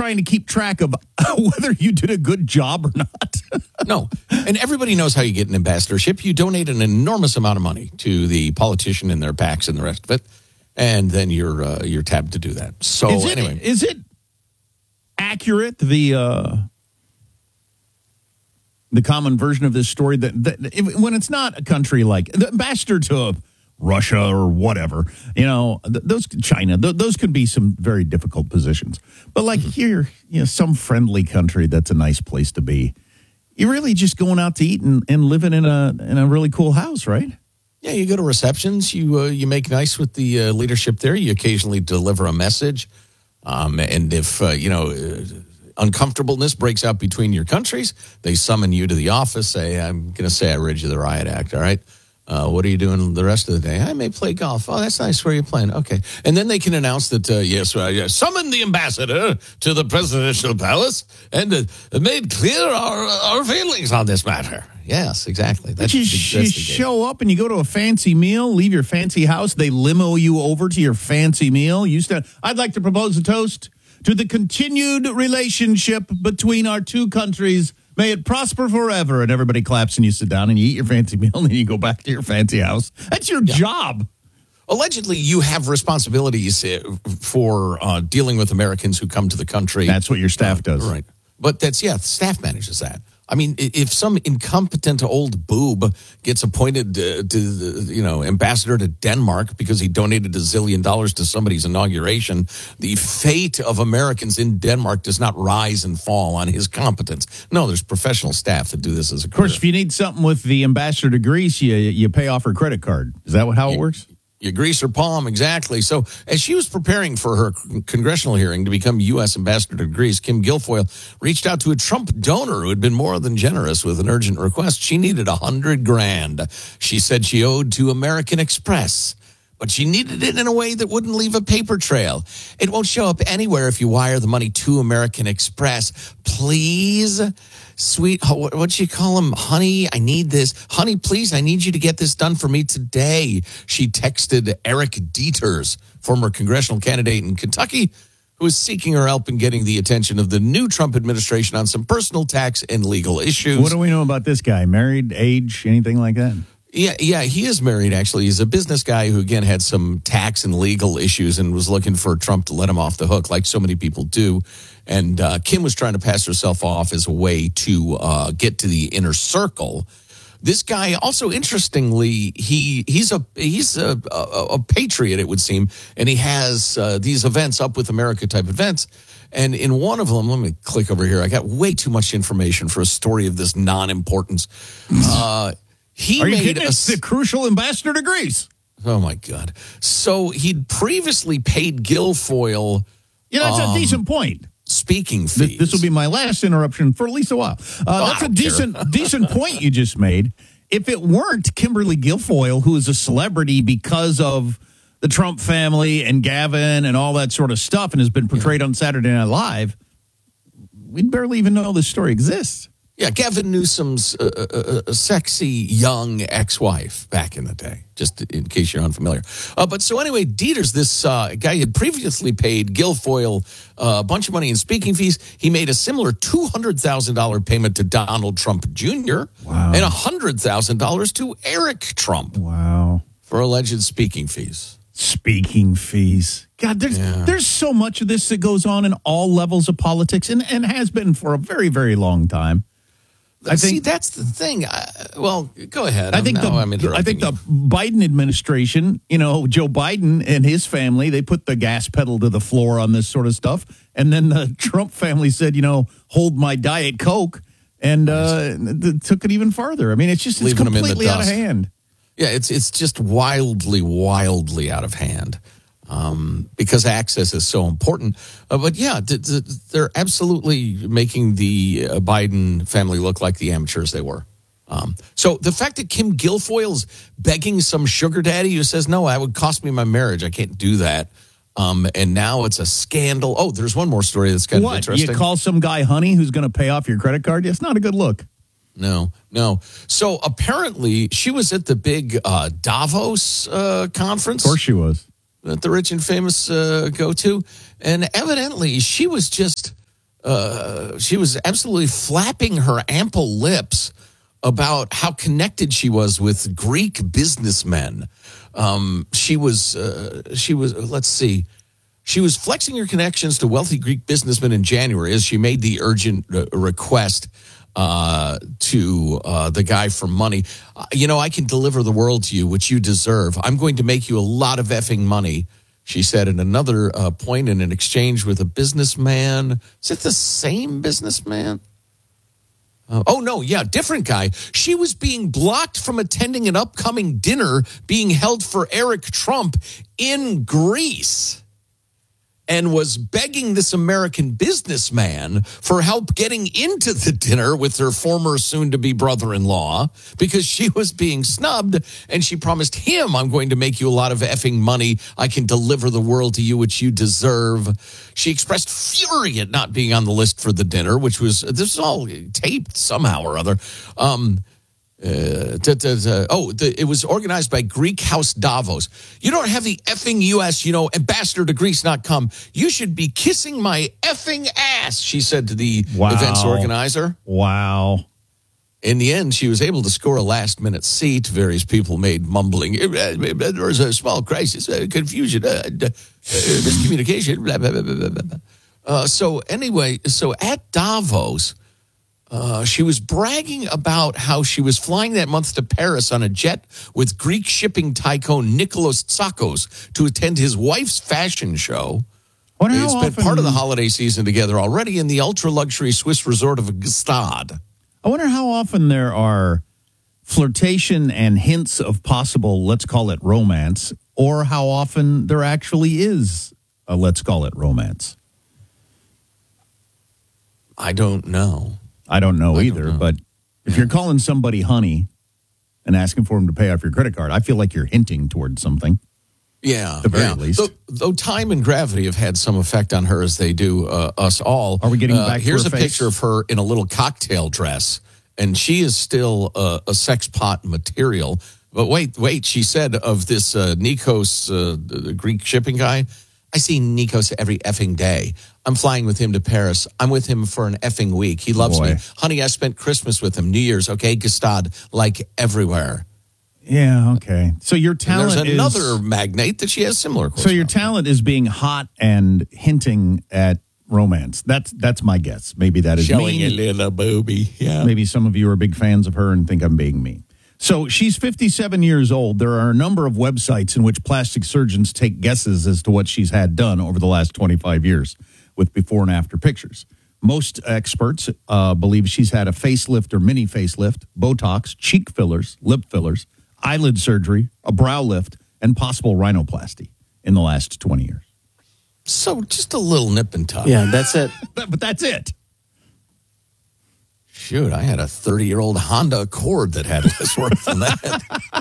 trying to keep track of whether you did a good job or not. No. And everybody knows how you get an ambassadorship. You donate an enormous amount of money to the politician and their PACs and the rest of it, and then you're tabbed to do that. So anyway. Is it accurate, the common version of this story, that when it's not a country like the ambassador to Russia or whatever, China, those could be some very difficult positions. But like here, some friendly country that's a nice place to be. You're really just going out to eat and living in a really cool house, right? Yeah, you go to receptions. You make nice with the leadership there. You occasionally deliver a message, and if uncomfortableness breaks out between your countries, they summon you to the office. Say, I'm going to say I read you the riot act. All right. What are you doing the rest of the day? I may play golf. Oh, that's nice. Where are you playing? Okay. And then they can announce that, summon the ambassador to the presidential palace and made clear our feelings on this matter. Yes, exactly. That's you show up and you go to a fancy meal, leave your fancy house. They limo you over to your fancy meal. I'd like to propose a toast to the continued relationship between our two countries. May it prosper forever. And everybody claps and you sit down and you eat your fancy meal and then you go back to your fancy house. That's your job. Allegedly, you have responsibilities for dealing with Americans who come to the country. That's what your staff does. Right. But staff manages that. I mean, if some incompetent old boob gets appointed to ambassador to Denmark because he donated $1 zillion to somebody's inauguration, the fate of Americans in Denmark does not rise and fall on his competence. No, there's professional staff that do this as a career. Of course, if you need something with the ambassador to Greece, you pay off her credit card. Is that how it works? You grease her palm, exactly. So as she was preparing for her congressional hearing to become U.S. ambassador to Greece, Kim Guilfoyle reached out to a Trump donor who had been more than generous with an urgent request. She needed $100,000. She said she owed to American Express, but she needed it in a way that wouldn't leave a paper trail. It won't show up anywhere if you wire the money to American Express. Please, sweet, what'd you call him? Honey, I need this. Honey, please, I need you to get this done for me today. She texted Eric Dieters, former congressional candidate in Kentucky, who is seeking her help in getting the attention of the new Trump administration on some personal tax and legal issues. What do we know about this guy? Married, age, anything like that? Yeah, he is married, actually. He's a business guy who, again, had some tax and legal issues and was looking for Trump to let him off the hook, like so many people do. And Kim was trying to pass herself off as a way to get to the inner circle. This guy, also interestingly, he's a patriot, it would seem, and he has these events, Up with America type events. And in one of them, let me click over here. I got way too much information for a story of this non-importance. Are you kidding? It's the crucial ambassador to Greece. Oh, my God. So he'd previously paid Guilfoyle. That's a decent point. Speaking fees. This will be my last interruption for at least a while. That's a decent point you just made. If it weren't Kimberly Guilfoyle, who is a celebrity because of the Trump family and Gavin and all that sort of stuff and has been portrayed on Saturday Night Live, we'd barely even know this story exists. Yeah, Gavin Newsom's sexy young ex-wife back in the day, just in case you're unfamiliar. But so anyway, Dieters, this guy had previously paid Guilfoyle a bunch of money in speaking fees. He made a similar $200,000 payment to Donald Trump Jr. Wow. And $100,000 to Eric Trump. Wow. For alleged speaking fees. Speaking fees. God, there's so much of this that goes on in all levels of politics and has been for a very, very long time. See, that's the thing. Go ahead. I think the Biden administration, Joe Biden and his family, they put the gas pedal to the floor on this sort of stuff. And then the Trump family said, hold my Diet Coke, and took it even farther. I mean, it's completely out of hand. Yeah, it's just wildly, wildly out of hand. Because access is so important. But yeah, they're absolutely making the Biden family look like the amateurs they were. So the fact that Kim Guilfoyle's begging some sugar daddy who says, no, that would cost me my marriage, I can't do that. And now it's a scandal. Oh, there's one more story that's kind of interesting. You call some guy honey who's going to pay off your credit card? It's not a good look. No. So apparently she was at the big Davos conference. Of course she was. That the rich and famous go to. And evidently she was just she was absolutely flapping her ample lips about how connected she was with Greek businessmen. She was, let's see, she was flexing her connections to wealthy Greek businessmen in January as she made the urgent request to the guy for money. I can deliver the world to you, which you deserve. I'm going to make you a lot of effing money, she said in another point in an exchange with a businessman. Is it the same businessman? Different guy. She was being blocked from attending an upcoming dinner being held for Eric Trump in Greece, and was begging this American businessman for help getting into the dinner with her former soon-to-be brother-in-law because she was being snubbed, and she promised him, I'm going to make you a lot of effing money. I can deliver the world to you, which you deserve. She expressed fury at not being on the list for the dinner, this was all taped somehow or other. It was organized by Greek House Davos. You don't have the effing U.S., ambassador to Greece not come. You should be kissing my effing ass, she said to the event's organizer. Wow. In the end, she was able to score a last-minute seat. Various people made mumbling. There was a small crisis, confusion, miscommunication, blah, blah, blah, blah, blah. So at Davos, she was bragging about how she was flying that month to Paris on a jet with Greek shipping tycoon Nikolaos Tsakos to attend his wife's fashion show. They spent part of the holiday season together already in the ultra-luxury Swiss resort of Gstaad. I wonder how often there are flirtation and hints of possible, let's call it romance, or how often there actually is a let's call it romance. I don't know. I don't know either, but if you're calling somebody honey and asking for them to pay off your credit card, I feel like you're hinting towards something. Yeah. At the very least. Though time and gravity have had some effect on her as they do us all. Are we getting back to Here's her a face? picture of her in a little cocktail dress, and she is still a sex pot material. But wait, she said of this Nikos, the Greek shipping guy, I see Nikos every effing day. I'm flying with him to Paris. I'm with him for an effing week. He loves me. Honey, I spent Christmas with him. New Year's, okay? Gstaad, like everywhere. Yeah, okay. So your talent There's another magnate that she has similar. So your talent is being hot and hinting at romance. That's my guess. Maybe that is showing mean. a little booby. Yeah. Maybe some of you are big fans of her and think I'm being mean. So she's 57 years old. There are a number of websites in which plastic surgeons take guesses as to what she's had done over the last 25 years with before and after pictures. Most experts believe she's had a facelift or mini facelift, Botox, cheek fillers, lip fillers, eyelid surgery, a brow lift, and possible rhinoplasty in the last 20 years. So just a little nip and tuck. Yeah, that's it. But that's it. Shoot, I had a 30-year-old Honda Accord that had less work than that.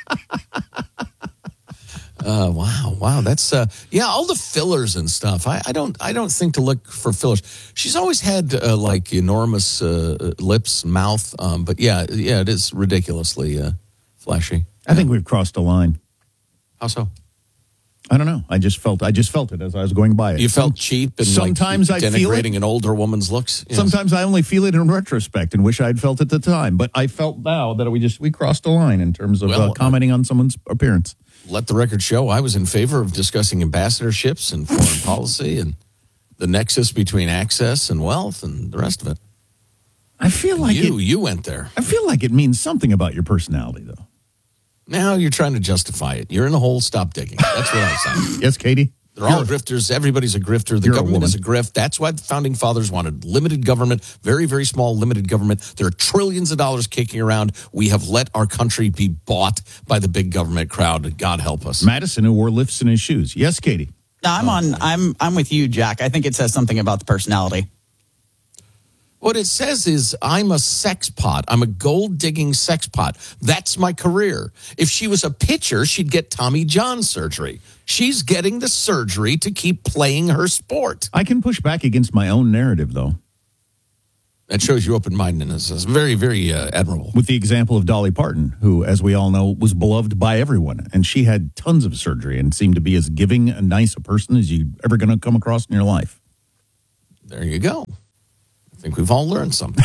Wow. That's all the fillers and stuff. I don't think to look for fillers. She's always had like enormous lips, mouth. But yeah, it is ridiculously flashy. I think we've crossed a line. How so? I don't know. I just felt it as I was going by it. You felt cheap and sometimes like I feel it. Denigrating an older woman's looks. Yes. Sometimes I only feel it in retrospect and wish I'd felt it at the time. But I felt now that we crossed a line in terms of commenting on someone's appearance. Let the record show I was in favor of discussing ambassadorships and foreign policy and the nexus between access and wealth and the rest of it. I feel like you went there. I feel like it means something about your personality, though. Now you're trying to justify it. You're in a hole. Stop digging. That's what I'm saying. Yes, Katie? They're all grifters. Everybody's a grifter. The government is a grift. That's why the founding fathers wanted limited government, very, very small limited government. There are trillions of dollars kicking around. We have let our country be bought by the big government crowd. God help us. Madison, who wore lifts in his shoes. Yes, Katie? No, I'm with you, Jack. I think it says something about the personality. What it says is, I'm a sex pot. I'm a gold-digging sex pot. That's my career. If she was a pitcher, she'd get Tommy John surgery. She's getting the surgery to keep playing her sport. I can push back against my own narrative, though. That shows you open-mindedness. It's very, very admirable. With the example of Dolly Parton, who, as we all know, was beloved by everyone. And she had tons of surgery and seemed to be as giving and nice a person as you're ever going to come across in your life. There you go. I think we've all learned something.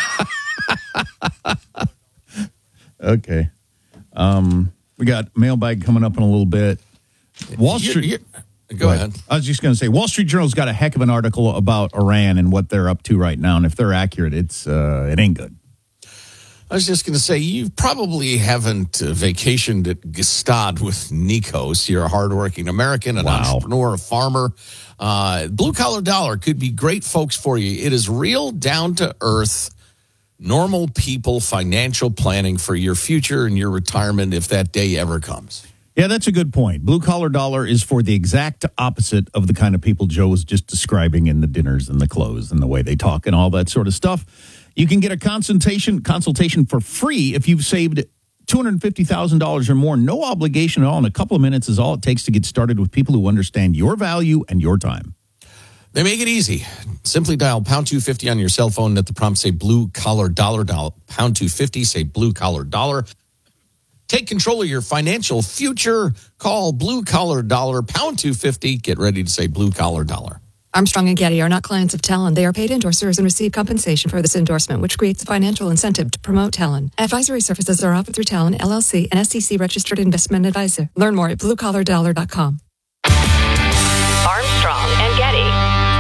Okay. We got mailbag coming up in a little bit. Wall Street. Go ahead. I was just going to say, Wall Street Journal's got a heck of an article about Iran and what they're up to right now. And if they're accurate, it ain't good. I was just going to say, you probably haven't vacationed at Gstaad with Nikos. You're a hardworking American, an entrepreneur, a farmer. Blue Collar Dollar could be great folks for you. It is real, down-to-earth, normal people financial planning for your future and your retirement if that day ever comes. Yeah, that's a good point. Blue Collar Dollar is for the exact opposite of the kind of people Joe was just describing in the dinners and the clothes and the way they talk and all that sort of stuff. You can get a consultation for free if you've saved $250,000 or more. No obligation at all. And a couple of minutes is all it takes to get started with people who understand your value and your time. They make it easy. Simply dial pound 250 on your cell phone and at the prompt say Blue Collar Dollar. Dial pound 250, say Blue Collar Dollar. Take control of your financial future. Call Blue Collar Dollar, pound 250. Get ready to say Blue Collar Dollar. Armstrong and Getty are not clients of Talon. They are paid endorsers and receive compensation for this endorsement, which creates a financial incentive to promote Talon. Advisory services are offered through Talon, LLC, an SEC-registered investment advisor. Learn more at bluecollardollar.com. Armstrong and Getty.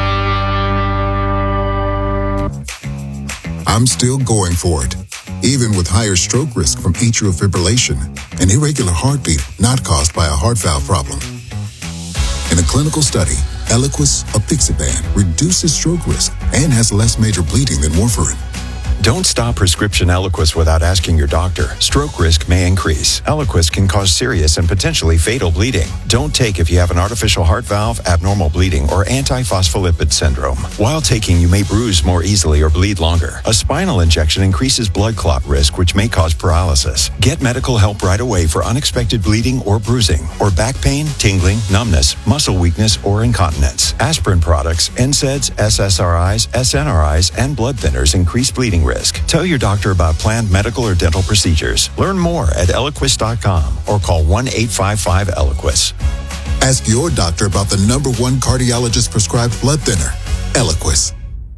I'm still going for it, even with higher stroke risk from atrial fibrillation, an irregular heartbeat not caused by a heart valve problem. In a clinical study, Eliquis apixaban reduces stroke risk and has less major bleeding than warfarin. Don't stop prescription Eliquis without asking your doctor. Stroke risk may increase. Eliquis can cause serious and potentially fatal bleeding. Don't take if you have an artificial heart valve, abnormal bleeding, or antiphospholipid syndrome. While taking, you may bruise more easily or bleed longer. A spinal injection increases blood clot risk, which may cause paralysis. Get medical help right away for unexpected bleeding or bruising, or back pain, tingling, numbness, muscle weakness, or incontinence. Aspirin products, NSAIDs, SSRIs, SNRIs, and blood thinners increase bleeding risk. Tell your doctor about planned medical or dental procedures. Learn more at Eliquis.com or call 1-855-ELIQUIS. Ask your doctor about the #1 cardiologist prescribed blood thinner, Eliquis.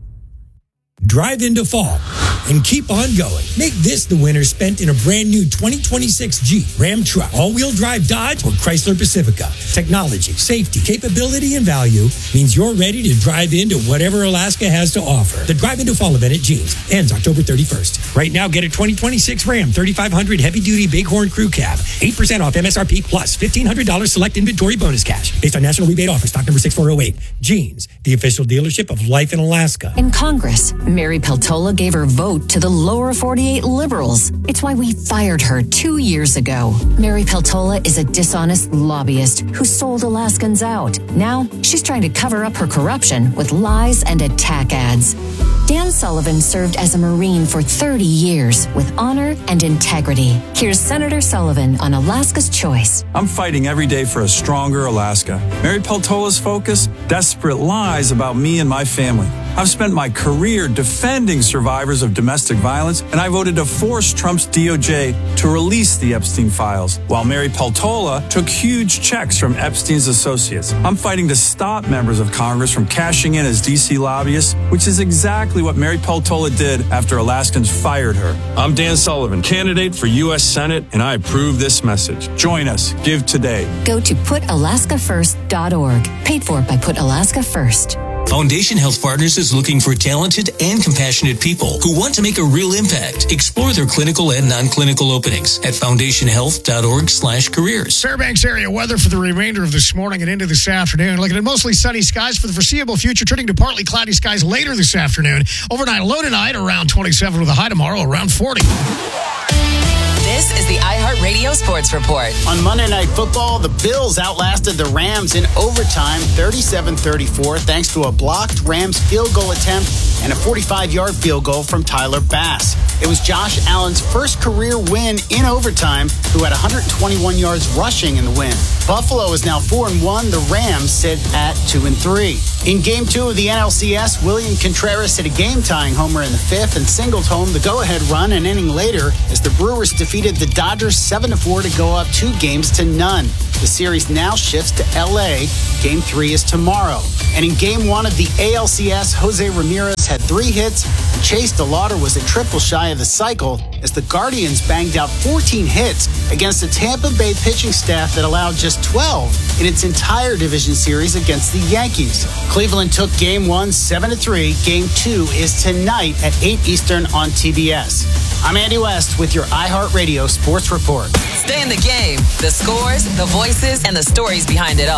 Drive into fall and keep on going. Make this the winter spent in a brand new 2026 Jeep, Ram truck, all-wheel drive Dodge, or Chrysler Pacifica. Technology, safety, capability, and value means you're ready to drive into whatever Alaska has to offer. The Drive Into Fall event at Jeans ends October 31st. Right now, get a 2026 Ram 3500 heavy-duty Bighorn Crew Cab. 8% off MSRP plus $1,500 select inventory bonus cash. Based on national rebate offer, stock number 6408. Jeans, the official dealership of life in Alaska. In Congress, Mary Peltola gave her vote to the lower 48 liberals. It's why we fired her 2 years ago. Mary Peltola is a dishonest lobbyist who sold Alaskans out. Now she's trying to cover up her corruption with lies and attack ads. Dan Sullivan served as a Marine for 30 years with honor and integrity. Here's Senator Sullivan on Alaska's Choice. I'm fighting every day for a stronger Alaska. Mary Peltola's focus? Desperate lies about me and my family. I've spent my career defending survivors of domestic violence, and I voted to force Trump's DOJ to release the Epstein files, while Mary Peltola took huge checks from Epstein's associates. I'm fighting to stop members of Congress from cashing in as D.C. lobbyists, which is exactly what Mary Peltola did after Alaskans fired her. I'm Dan Sullivan, candidate for U.S. Senate, and I approve this message. Join us. Give today. Go to PutAlaskaFirst.org. Paid for by Put Alaska First. Foundation Health Partners is looking for talented and compassionate people who want to make a real impact. Explore their clinical and non-clinical openings at foundationhealth.org/careers. Fairbanks area weather for the remainder of this morning and into this afternoon. Looking at mostly sunny skies for the foreseeable future, turning to partly cloudy skies later this afternoon. Overnight low tonight around 27 with a high tomorrow around 40. This is the iHeartRadio Sports Report. On Monday Night Football, the Bills outlasted the Rams in overtime 37-34 thanks to a blocked Rams field goal attempt and a 45-yard field goal from Tyler Bass. It was Josh Allen's first career win in overtime, who had 121 yards rushing in the win. Buffalo is now 4-1. The Rams sit at 2-3. In Game 2 of the NLCS, William Contreras hit a game-tying homer in the fifth and singled home the go-ahead run an inning later as the Brewers defeated the Dodgers 7-4 to go up 2-0. The series now shifts to L.A. Game 3 is tomorrow. And in Game 1 of the ALCS, Jose Ramirez had 3 hits, and Chase DeLauder was a triple shy of the cycle as the Guardians banged out 14 hits against a Tampa Bay pitching staff that allowed just 12 in its entire division series against the Yankees. Cleveland took Game 1 7-3. Game 2 is tonight at 8 Eastern on TBS. I'm Andy West with your iHeartRadio Sports Report. Stay in the game. The scores, the voices, and the stories behind it all.